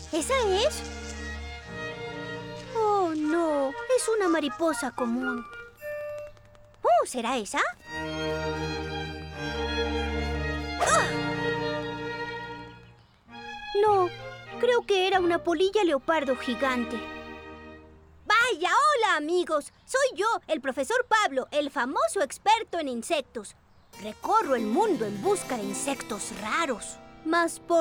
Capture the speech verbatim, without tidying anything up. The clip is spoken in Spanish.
¿Esa es? Oh, no. Es una mariposa común. Oh, ¿será esa? ¡Ah! No, creo que era una polilla leopardo gigante. ¡Vaya! ¡Hola, amigos! Soy yo, el profesor Pablo, el famoso experto en insectos. Recorro el mundo en busca de insectos raros. Mas por